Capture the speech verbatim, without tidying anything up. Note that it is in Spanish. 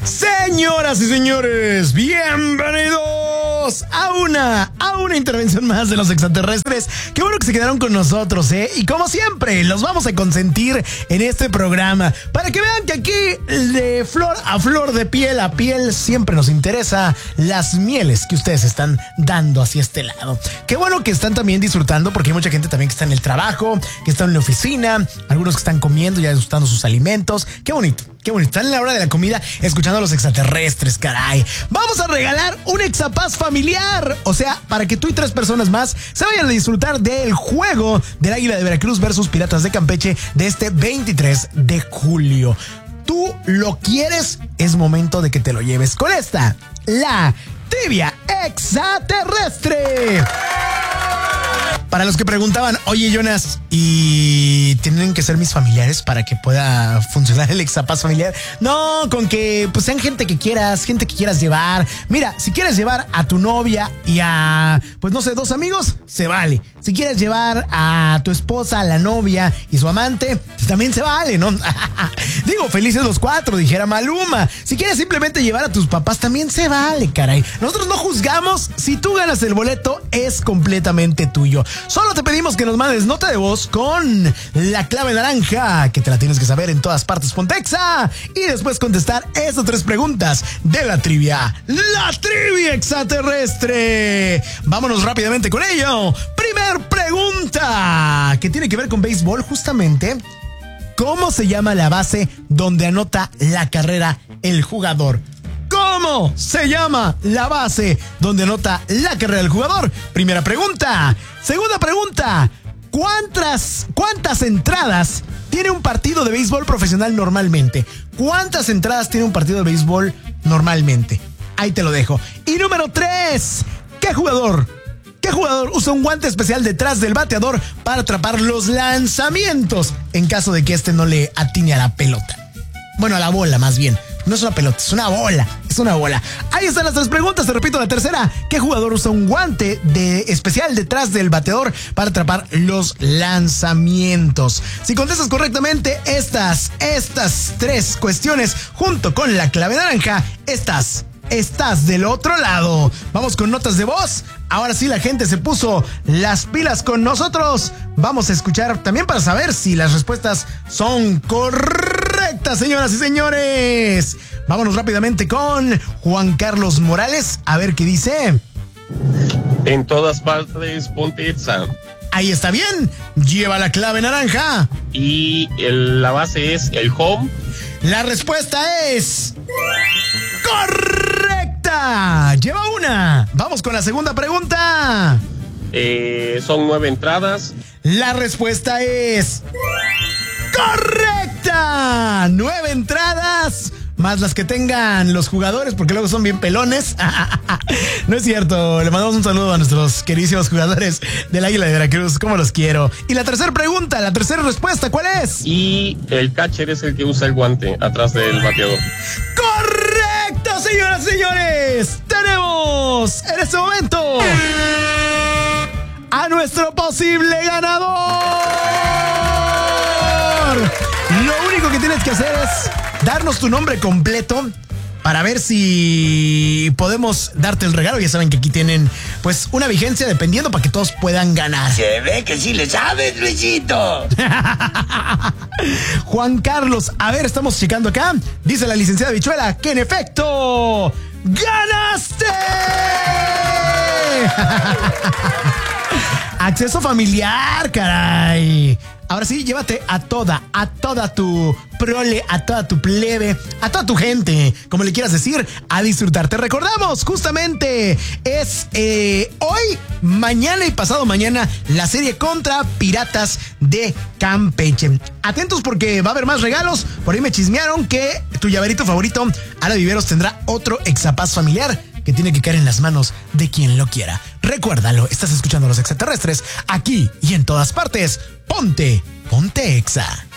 Señoras y señores, bienvenidos a una, a una intervención más de los extraterrestres. Qué bueno que se quedaron con nosotros, ¿eh? Y como siempre, los vamos a consentir en este programa para que vean que aquí, de flor a flor, de piel a piel, siempre nos interesa las mieles que ustedes están dando hacia este lado. Qué bueno que están también disfrutando, porque hay mucha gente también que está en el trabajo, que está en la oficina, algunos que están comiendo, ya disfrutando sus alimentos. Qué bonito. Qué bonito, están en la hora de la comida escuchando a los extraterrestres, caray. Vamos a regalar un Exapaz familiar. O sea, para que tú y tres personas más se vayan a disfrutar del juego del Águila de Veracruz versus Piratas de Campeche de este veintitrés de julio. Tú lo quieres, es momento de que te lo lleves con esta, la trivia extraterrestre. Para los que preguntaban, oye Jonas, ¿y tienen que ser mis familiares para que pueda funcionar el Exapaz familiar? No, con que pues sean gente que quieras, gente que quieras llevar. Mira, si quieres llevar a tu novia y a, pues no sé, dos amigos, se vale. Si quieres llevar a tu esposa, a la novia y su amante, también se vale, ¿no? Digo, felices los cuatro, dijera Maluma. Si quieres simplemente llevar a tus papás, también se vale, caray. Nosotros no juzgamos. Si tú ganas el boleto, es completamente tuyo. Solo te pedimos que nos mandes nota de voz con la clave naranja, que te la tienes que saber en todas partes, Pontexa, y después contestar estas tres preguntas de la trivia. ¡La trivia extraterrestre! Vámonos rápidamente con ello. Primer pregunta, que tiene que ver con béisbol, justamente. ¿Cómo se llama la base donde anota la carrera el jugador? ¿Cómo se llama la base donde anota la carrera del jugador? Primera pregunta. Segunda pregunta. ¿Cuántas, cuántas entradas tiene un partido de béisbol profesional normalmente? ¿Cuántas entradas tiene un partido de béisbol normalmente? Ahí te lo dejo. Y número tres. ¿Qué jugador? ¿Qué jugador usa un guante especial detrás del bateador para atrapar los lanzamientos en caso de que este no le atine a la pelota? Bueno, a la bola más bien. No es una pelota, es una bola. Es una bola. Ahí están las tres preguntas. Te repito la tercera. ¿Qué jugador usa un guante de especial detrás del bateador para atrapar los lanzamientos? Si contestas correctamente estas, estas tres cuestiones junto con la clave naranja, estás, estás del otro lado. Vamos con notas de voz. Ahora sí la gente se puso las pilas con nosotros. Vamos a escuchar también para saber si las respuestas son correctas, señoras y señores. Vámonos rápidamente con Juan Carlos Morales, a ver qué dice. En todas partes, Pontexa. Ahí está bien. Lleva la clave naranja. Y el, la base es el home. La respuesta es correcta. Lleva una. Vamos con la segunda pregunta. Eh, son nueve entradas. La respuesta es correcta. Nueve entradas, más las que tengan los jugadores, porque luego son bien pelones. No es cierto. Le mandamos un saludo a nuestros queridísimos jugadores del Águila de Veracruz. ¿Cómo los quiero? Y la tercera pregunta, la tercera respuesta, ¿cuál es? Y el catcher es el que usa el guante atrás del bateador. ¡Correcto, señoras y señores! Tenemos en este momento a nuestro posible ganador. Lo único que tienes que hacer es darnos tu nombre completo para ver si podemos darte el regalo. Ya saben que aquí tienen pues una vigencia dependiendo para que todos puedan ganar. Se ve que sí le sabes, Luisito. Juan Carlos, a ver, estamos checando acá. Dice la licenciada Bichuela que en efecto ¡ganaste! Acceso familiar, caray. Ahora sí, llévate a toda, a toda tu prole, a toda tu plebe, a toda tu gente, como le quieras decir, a disfrutar. Te recordamos, justamente, es eh, hoy, mañana y pasado mañana, la serie contra Piratas de Campeche. Atentos porque va a haber más regalos. Por ahí me chismearon que tu llaverito favorito, Ara Viveros, tendrá otro Exapaz familiar que tiene que caer en las manos de quien lo quiera. Recuérdalo, estás escuchando a los extraterrestres aquí y en todas partes. Ponte, ponte Exa.